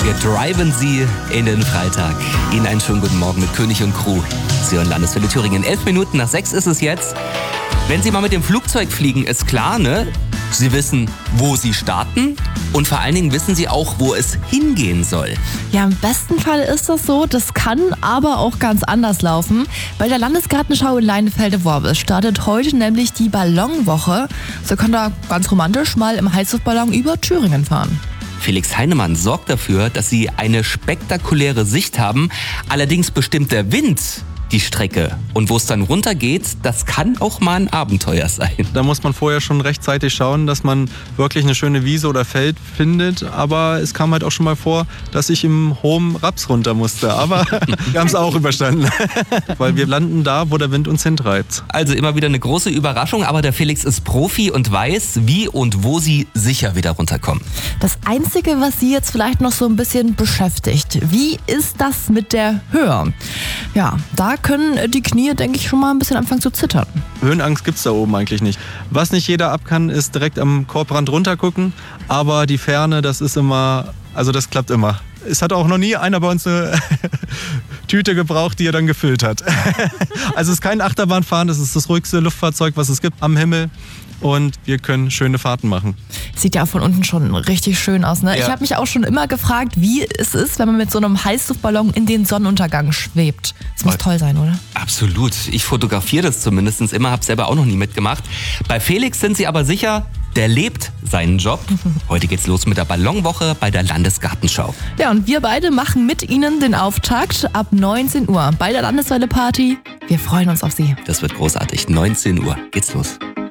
Wir driven Sie in den Freitag. Ihnen einen schönen guten Morgen mit König und Crew. Sie hören Landeswelle Thüringen. 11 Minuten nach 6 ist es jetzt. Wenn Sie mal mit dem Flugzeug fliegen, ist klar, ne? Sie wissen, wo Sie starten und vor allen Dingen wissen Sie auch, wo es hingehen soll. Ja, im besten Fall ist das so. Das kann aber auch ganz anders laufen. Bei der Landesgartenschau in Leinefelde-Worbis startet heute nämlich die Ballonwoche. So kann da ganz romantisch mal im Heißluftballon über Thüringen fahren. Felix Heinemann sorgt dafür, dass Sie eine spektakuläre Sicht haben. Allerdings bestimmt der Wind die Strecke. Und wo es dann runtergeht, das kann auch mal ein Abenteuer sein. Da muss man vorher schon rechtzeitig schauen, dass man wirklich eine schöne Wiese oder Feld findet. Aber es kam halt auch schon mal vor, dass ich im hohen Raps runter musste. Aber wir haben es auch überstanden. Weil wir landen da, wo der Wind uns hintreibt. Also immer wieder eine große Überraschung, aber der Felix ist Profi und weiß, wie und wo Sie sicher wieder runterkommen. Das Einzige, was Sie jetzt vielleicht noch so ein bisschen beschäftigt, wie ist das mit der Höhe? Ja, da können die Knie, denke ich, schon mal ein bisschen anfangen zu zittern. Höhenangst gibt's da oben eigentlich nicht. Was nicht jeder ab kann, ist direkt am Korbrand runter gucken. Aber die Ferne, das ist immer, also das klappt immer. Es hat auch noch nie einer bei uns eine Tüte gebraucht, die er dann gefüllt hat. Also es ist kein Achterbahnfahren, das ist das ruhigste Luftfahrzeug, was es gibt am Himmel. Und wir können schöne Fahrten machen. Sieht ja von unten schon richtig schön aus, ne? Ja. Ich habe mich auch schon immer gefragt, wie es ist, wenn man mit so einem Heißluftballon in den Sonnenuntergang schwebt. Das muss toll sein, oder? Absolut. Ich fotografiere das zumindest immer, habe selber auch noch nie mitgemacht. Bei Felix sind Sie aber sicher, der lebt seinen Job. Heute geht's los mit der Ballonwoche bei der Landesgartenschau. Ja, und wir beide machen mit Ihnen den Auftakt ab 19 Uhr bei der Landeswelle Party. Wir freuen uns auf Sie. Das wird großartig. 19 Uhr geht's los.